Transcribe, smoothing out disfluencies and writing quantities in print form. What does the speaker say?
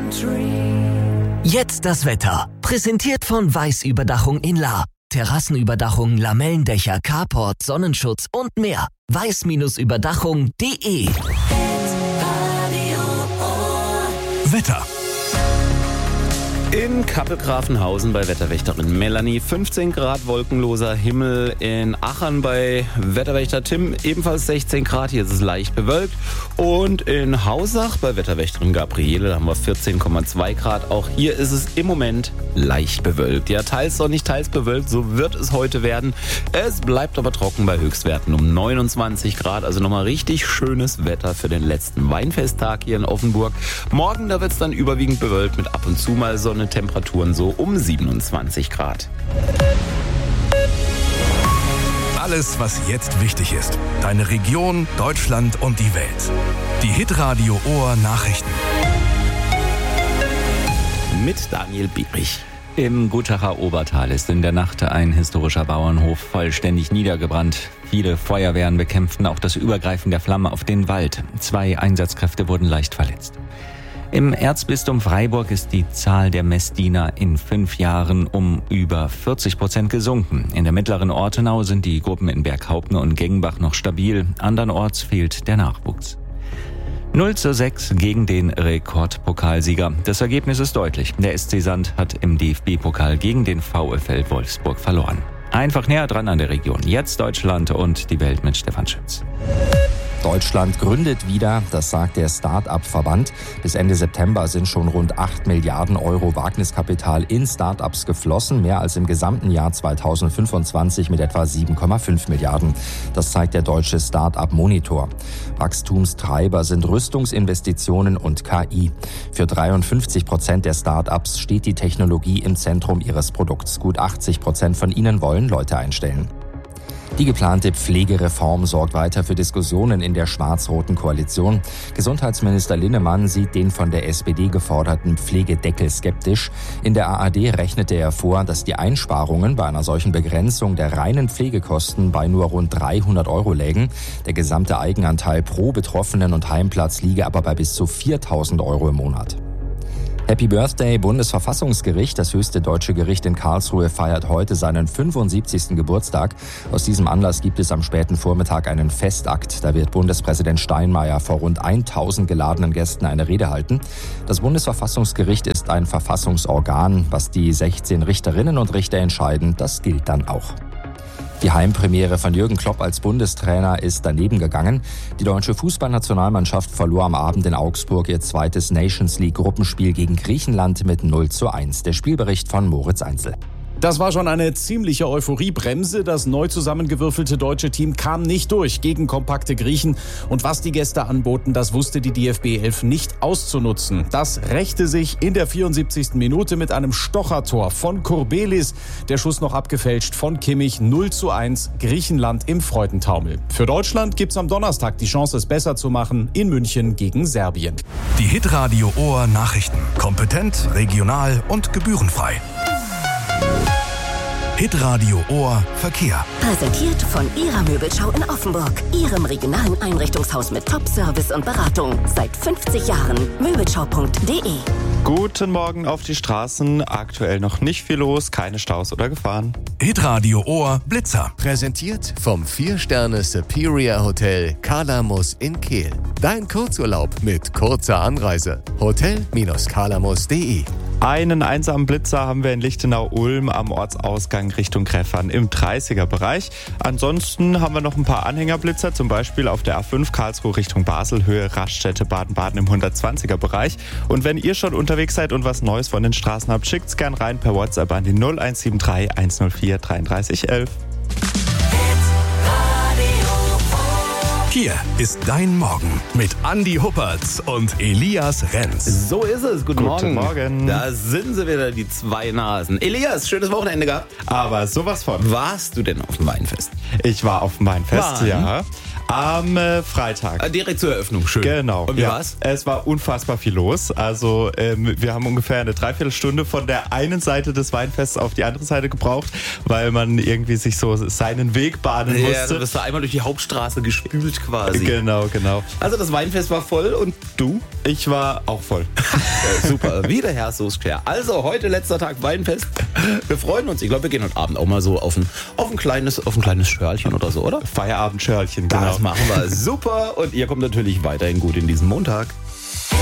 Jetzt das Wetter. Präsentiert von Weiß-Überdachung in Lahr. Terrassenüberdachung, Lamellendächer, Carport, Sonnenschutz und mehr. weiß-überdachung.de. Wetter. In Kappelgrafenhausen bei Wetterwächterin Melanie 15 Grad wolkenloser Himmel. In Achern bei Wetterwächter Tim ebenfalls 16 Grad, hier ist es leicht bewölkt. Und in Hausach bei Wetterwächterin Gabriele haben wir 14,2 Grad. Auch hier ist es im Moment leicht bewölkt. Ja, teils sonnig, teils bewölkt, so wird es heute werden. Es bleibt aber trocken bei Höchstwerten um 29 Grad. Also nochmal richtig schönes Wetter für den letzten Weinfesttag hier in Offenburg. Morgen, da wird es dann überwiegend bewölkt mit ab und zu mal Sonne. Temperaturen so um 27 Grad. Alles, was jetzt wichtig ist. Deine Region, Deutschland und die Welt. Die Hitradio Ohr Nachrichten. Mit Daniel Bierich. Im Gutacher Obertal ist in der Nacht ein historischer Bauernhof vollständig niedergebrannt. Viele Feuerwehren bekämpften auch das Übergreifen der Flamme auf den Wald. 2 Einsatzkräfte wurden leicht verletzt. Im Erzbistum Freiburg ist die Zahl der Messdiener in 5 Jahren um über 40% gesunken. In der mittleren Ortenau sind die Gruppen in Berghauptner und Gengenbach noch stabil. Andernorts fehlt der Nachwuchs. 0:6 gegen den Rekordpokalsieger. Das Ergebnis ist deutlich. Der SC Sand hat im DFB-Pokal gegen den VfL Wolfsburg verloren. Einfach näher dran an der Region. Jetzt Deutschland und die Welt mit Stefan Schütz. Deutschland gründet wieder, das sagt der Start-up-Verband. Bis Ende September sind schon rund 8 Milliarden Euro Wagniskapital in Start-ups geflossen, mehr als im gesamten Jahr 2025 mit etwa 7,5 Milliarden. Das zeigt der deutsche Start-up-Monitor. Wachstumstreiber sind Rüstungsinvestitionen und KI. Für 53% der Start-ups steht die Technologie im Zentrum ihres Produkts. Gut 80% von ihnen wollen Leute einstellen. Die geplante Pflegereform sorgt weiter für Diskussionen in der schwarz-roten Koalition. Gesundheitsminister Linnemann sieht den von der SPD geforderten Pflegedeckel skeptisch. In der ARD rechnete er vor, dass die Einsparungen bei einer solchen Begrenzung der reinen Pflegekosten bei nur rund 300 Euro lägen. Der gesamte Eigenanteil pro Betroffenen und Heimplatz liege aber bei bis zu 4.000 Euro im Monat. Happy Birthday, Bundesverfassungsgericht. Das höchste deutsche Gericht in Karlsruhe feiert heute seinen 75. Geburtstag. Aus diesem Anlass gibt es am späten Vormittag einen Festakt. Da wird Bundespräsident Steinmeier vor rund 1000 geladenen Gästen eine Rede halten. Das Bundesverfassungsgericht ist ein Verfassungsorgan. Was die 16 Richterinnen und Richter entscheiden, das gilt dann auch. Die Heimpremiere von Jürgen Klopp als Bundestrainer ist daneben gegangen. Die deutsche Fußballnationalmannschaft verlor am Abend in Augsburg ihr zweites Nations-League-Gruppenspiel gegen Griechenland mit 0:1. Der Spielbericht von Moritz Einzel. Das war schon eine ziemliche Euphoriebremse. Das neu zusammengewürfelte deutsche Team kam nicht durch gegen kompakte Griechen. Und was die Gäste anboten, das wusste die DFB 11 nicht auszunutzen. Das rächte sich in der 74. Minute mit einem Stochertor von Kurbelis. Der Schuss noch abgefälscht von Kimmich. 0:1 Griechenland im Freudentaumel. Für Deutschland gibt's am Donnerstag die Chance, es besser zu machen in München gegen Serbien. Die Hitradio Ohr Nachrichten. Kompetent, regional und gebührenfrei. Hitradio Ohr Verkehr. Präsentiert von Ihrer Möbelschau in Offenburg. Ihrem regionalen Einrichtungshaus mit Top-Service und Beratung. Seit 50 Jahren. Möbelschau.de. Guten Morgen auf die Straßen. Aktuell noch nicht viel los, keine Staus oder Gefahren. Hitradio Ohr Blitzer. Präsentiert vom 4-Sterne Superior Hotel Kalamus in Kehl. Dein Kurzurlaub mit kurzer Anreise. Hotel-kalamus.de. Einen einsamen Blitzer haben wir in Lichtenau-Ulm am Ortsausgang Richtung Kreffern im 30er-Bereich. Ansonsten haben wir noch ein paar Anhängerblitzer, zum Beispiel auf der A5 Karlsruhe Richtung Basel, Höhe Raststätte Baden-Baden im 120er-Bereich. Und wenn ihr schon unterwegs seid und was Neues von den Straßen habt, schickt's gern rein per WhatsApp an die 0173 104 33 11. Hier ist dein Morgen mit Andi Huppertz und Elias Renz. So ist es. Guten Morgen. Morgen. Da sind sie wieder, die zwei Nasen. Elias, schönes Wochenende gehabt. Aber sowas von. Warst du denn auf dem Weinfest? Ich war auf dem Weinfest, ja. Am Freitag. Direkt zur Eröffnung, schön. Genau. Und wie war's? Es war unfassbar viel los. Also wir haben ungefähr eine Dreiviertelstunde von der einen Seite des Weinfests auf die andere Seite gebraucht, weil man irgendwie sich so seinen Weg bahnen musste. Ja, du bist da einmal durch die Hauptstraße gespült quasi. Genau. Also das Weinfest war voll und du? Ich war auch voll. Super, wie der Herr Soßker. Also heute letzter Tag Weinfest. Wir freuen uns. Ich glaube, wir gehen heute Abend auch mal so auf ein kleines Schörlchen oder so, oder? Feierabendschörlchen, genau. Das machen wir. Super. Und ihr kommt natürlich weiterhin gut in diesen Montag.